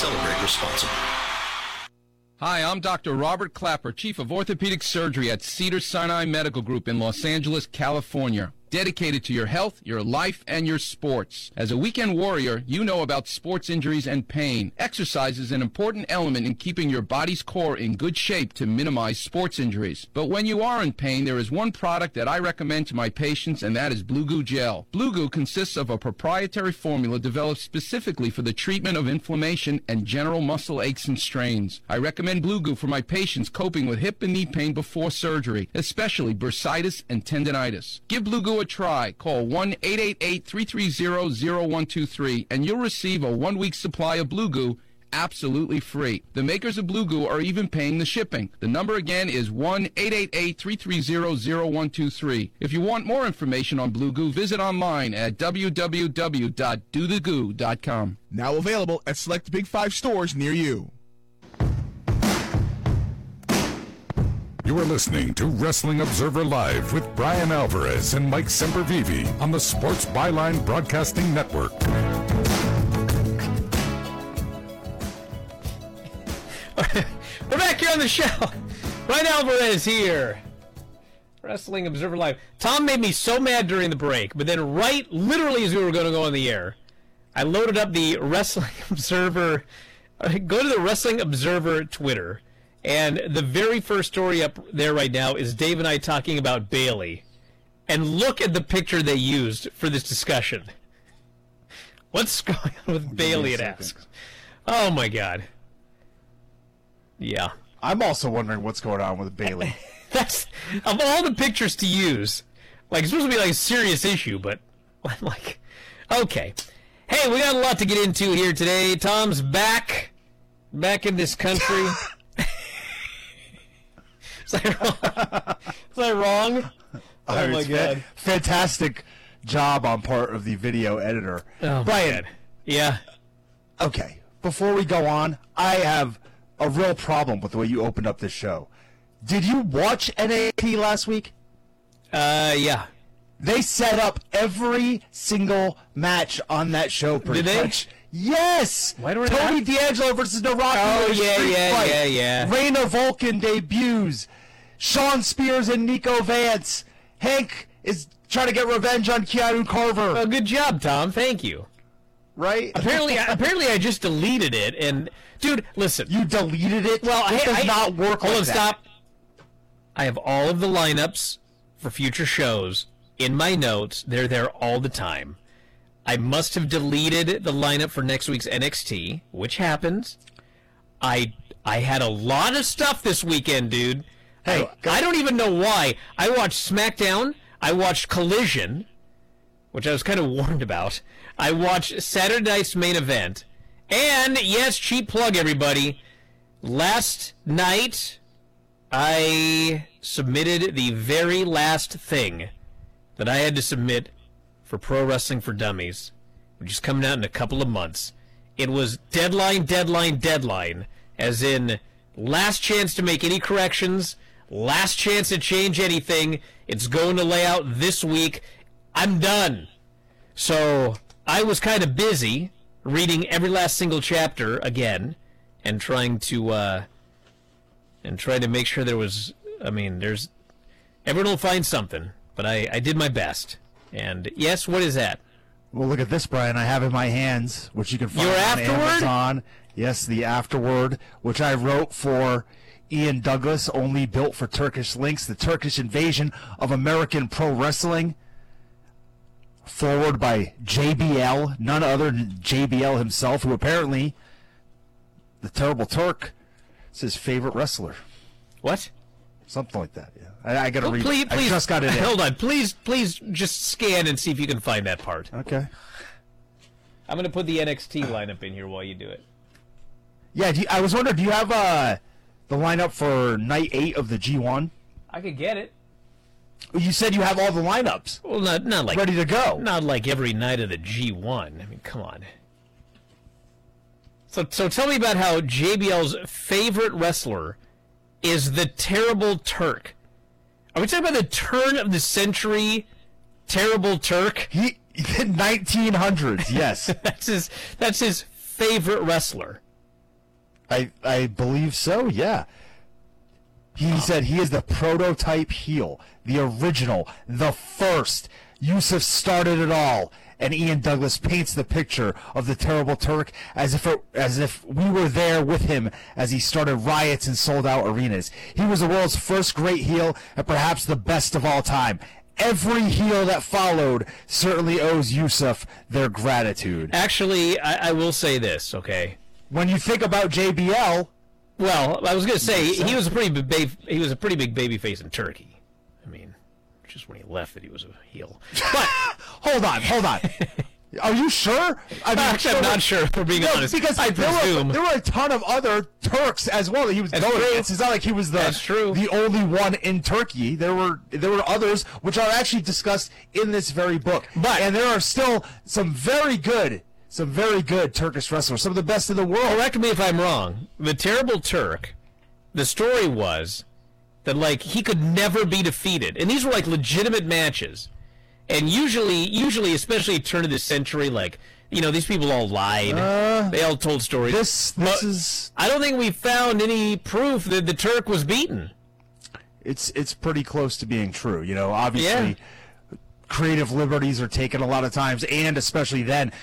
Celebrate responsibly. Hi, I'm Dr. Robert Clapper, Chief of Orthopedic Surgery at Cedars-Sinai Medical Group in Los Angeles, California. Dedicated to your health, your life, and your sports. As a weekend warrior, you know about sports injuries and pain. Exercise is an important element in keeping your body's core in good shape to minimize sports injuries. But when you are in pain, there is one product that I recommend to my patients, and that is Blue Goo Gel. Blue Goo consists of a proprietary formula developed specifically for the treatment of inflammation and general muscle aches and strains. I recommend Blue Goo for my patients coping with hip and knee pain before surgery, especially bursitis and tendinitis. Give Blue Goo a try. Call 1-888-330-0123 and you'll receive a 1-week supply of Blue Goo absolutely free. The makers of Blue Goo are even paying the shipping. The number again is 1-888-330-0123. If you want more information on Blue Goo, visit online at www.dothegoo.com. Now available at select Big 5 stores near you. You are listening to Wrestling Observer Live with Brian Alvarez and Mike Sempervive on the Sports Byline Broadcasting Network. We're back here on the show. Brian Alvarez here. Wrestling Observer Live. Tom made me so mad during the break, but then literally as we were going to go on the air, I loaded up the Wrestling Observer. Go to the Wrestling Observer Twitter. And the very first story up there right now is Dave and I talking about Bayley. And look at the picture they used for this discussion. What's going on with Bayley, it asks. Oh, my God. Yeah. I'm also wondering what's going on with Bayley. That's, of all the pictures to use, like, it's supposed to be like a serious issue, but I'm like, okay. Hey, we got a lot to get into here today. Tom's back in this country. Is I wrong? Oh, my God. Fantastic job on part of the video editor. Oh, Brian. Yeah. Okay. Before we go on, I have a real problem with the way you opened up this show. Did you watch NXT last week? Yeah. They set up every single match on that show pretty much. Yes! Tony D'Angelo versus Naraki. Oh, yeah. Reina Vulcan debuts. Sean Spears and Nico Vance. Hank is trying to get revenge on Keanu Carver. Oh, good job, Tom. Thank you. Right? Apparently I just deleted it. And, dude, listen. You deleted it? Well, it does not work like that. Stop. I have all of the lineups for future shows in my notes. They're there all the time. I must have deleted the lineup for next week's NXT, which happens. I had a lot of stuff this weekend, dude. Hey, I don't even know why. I watched SmackDown. I watched Collision, which I was kind of warned about. I watched Saturday Night's Main Event. And, yes, cheap plug, everybody. Last night, I submitted the very last thing that I had to submit for Pro Wrestling for Dummies, which is coming out in a couple of months. It was deadline, as in last chance to make any corrections, last chance to change anything. It's going to lay out this week. I'm done. So I was kind of busy reading every last single chapter again and trying to make sure there was, everyone will find something, but I did my best. And yes, what is that? Well, look at this, Brian. I have in my hands, which you can find Your on afterward? Amazon. Yes, the afterword, which I wrote for Ian Douglas, only built for Turkish links, the Turkish invasion of American pro wrestling. Forward by JBL, none other than JBL himself, who apparently, the Terrible Turk, is his favorite wrestler. What? Something like that, yeah. I got to read. Please, I just got it in. Hold on. Please just scan and see if you can find that part. Okay. I'm going to put the NXT lineup in here while you do it. Yeah, I was wondering, do you have the lineup for Night 8 of the G1? I could get it. You said you have all the lineups. Well, not like ready to go. Not like every night of the G1. I mean, come on. So tell me about how JBL's favorite wrestler is the Terrible Turk. Are we talking about the turn of the century Terrible Turk? He 1900s, yes. That's his favorite wrestler. I believe so, yeah. He said he is the prototype heel, the original, the first. Yusuf started it all, and Ian Douglas paints the picture of the Terrible Turk as if we were there with him as he started riots in sold-out arenas. He was the world's first great heel and perhaps the best of all time. Every heel that followed certainly owes Yusuf their gratitude. Actually, I will say this, okay? When you think about JBL... Well, I was going to say he was a pretty big baby face in Turkey. I mean, just when he left that he was a heel. But hold on. Are you sure? I'm not sure, for being honest. Because there were a ton of other Turks as well that he was going against. It's not like he was the only one in Turkey. There were others which are actually discussed in this very book. And there are still some very good Turkish wrestlers, some of the best in the world. Correct me if I'm wrong. The Terrible Turk, the story was that, like, he could never be defeated. And these were, like, legitimate matches. And usually, especially turn of the century, like, you know, these people all lied. They all told stories. This is... I don't think we found any proof that the Turk was beaten. It's pretty close to being true, you know, obviously... Yeah. Creative liberties are taken a lot of times, and especially then.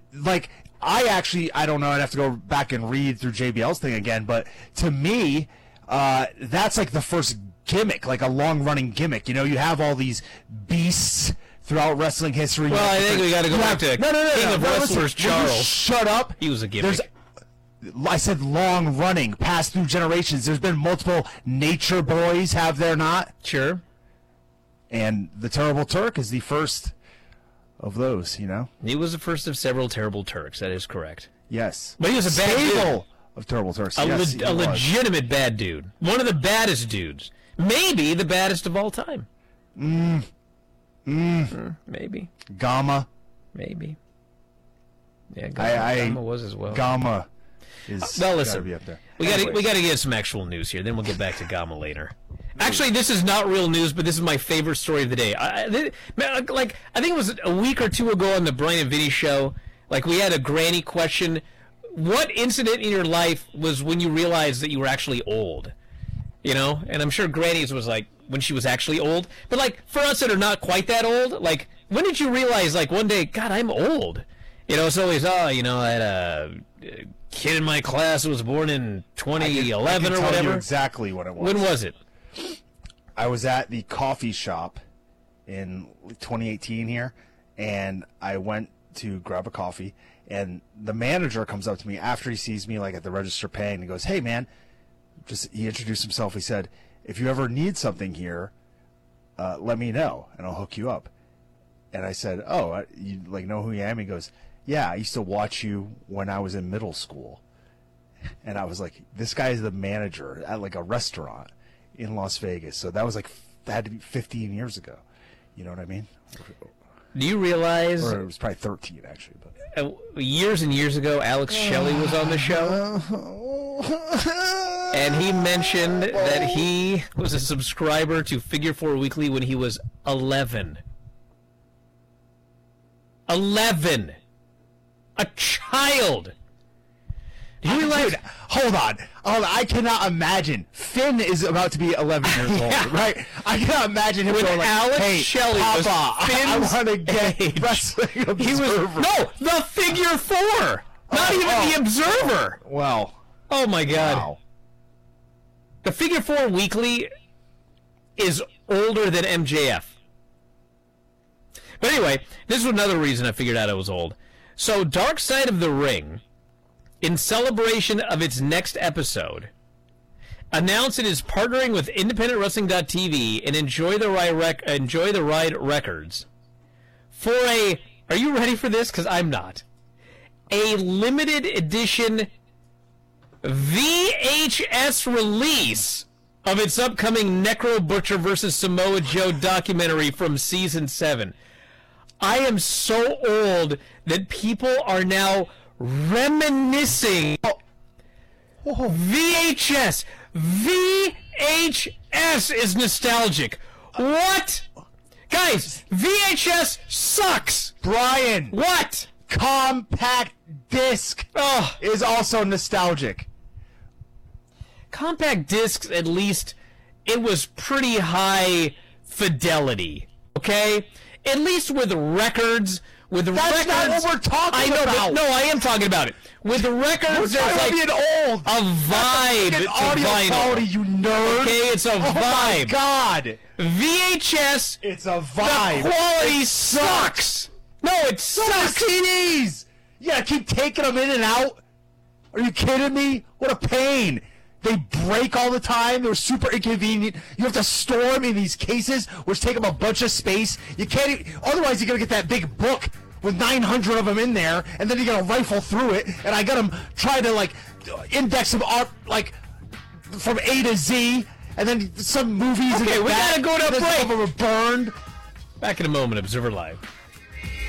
I don't know, I'd have to go back and read through JBL's thing again, but to me, that's like the first gimmick, like a long-running gimmick. You know, you have all these beasts throughout wrestling history. Well, I think we got to go back to King of Wrestlers, Charles. Shut up. He was a gimmick. I said long-running, passed through generations. There's been multiple Nature Boys, have there not? Sure. And the Terrible Turk is the first of those, you know? He was the first of several Terrible Turks, that is correct. Yes. But he was a bad dude. Of Terrible Turks. A legitimate bad dude. One of the baddest dudes. Maybe the baddest of all time. Maybe. Gama. Maybe. Yeah, Gama was as well. Gama is listen, be up there. We got to get some actual news here. Then we'll get back to Gama later. Actually, this is not real news, but this is my favorite story of the day. I think it was a week or two ago on the Brian and Vinny show. Like, we had a granny question. What incident in your life was when you realized that you were actually old? You know? And I'm sure Granny's was like when she was actually old. But like for us that are not quite that old, like when did you realize like one day, God, I'm old? You know, it's always, I had a kid in my class who was born in 2011 or whatever. I can tell you exactly what it was. When was it? I was at the coffee shop in 2018 here, and I went to grab a coffee, and the manager comes up to me after he sees me like at the register paying, and he goes, "Hey, man," he introduced himself. He said, "If you ever need something here, let me know, and I'll hook you up." And I said, "Oh, you like know who I am?" He goes, "Yeah, I used to watch you when I was in middle school." And I was like, this guy is the manager at like a restaurant in Las Vegas. So that was like, that had to be 15 years ago. You know what I mean? Do you realize... Or it was probably 13, actually. But years and years ago, Alex Shelley was on the show. And he mentioned that he was a subscriber to Figure 4 Weekly when he was 11. 11! A child! Do you realize? Dude, hold on. I cannot imagine. Finn is about to be 11 years old, right? I cannot imagine him going like, Alex "Hey, Shelley Papa, I was want to get Wrestling Observer." He was the Figure 4, not even the Observer. Well, oh my God. Wow. The Figure 4 Weekly is older than MJF. But anyway, this is another reason I figured out I was old. So, Dark Side of the Ring, in celebration of its next episode, announced it is partnering with IndependentWrestling.tv and Enjoy the Ride Records for are you ready for this? Because I'm not. A limited edition VHS release of its upcoming Necro Butcher vs. Samoa Joe documentary from Season 7. I am so old that people are now reminiscing. VHS is nostalgic. What? Guys, VHS sucks. Brian. What? Compact disc is also nostalgic. compact discs, at least, it was pretty high fidelity. Okay? At least with records. That's not what we're talking about. No, I am talking about it. With the records, there's like old. a vibe to audio vinyl. quality, you nerd. Okay, it's a vibe. Oh my God. VHS, It's a vibe. the quality sucks. No, it sucks. CDs. Yeah, keep taking them in and out. Are you kidding me? What a pain. They break all the time. They're super inconvenient. You have to store them in these cases, which take up a bunch of space. You can't. Otherwise, you're gonna get that big book with 900 of them in there, and then you're gonna rifle through it. And I got them try to like index them up like from A to Z, and then some movies. Okay, we gotta go to a break. Some of them are burned. Back in a moment, Observer Live.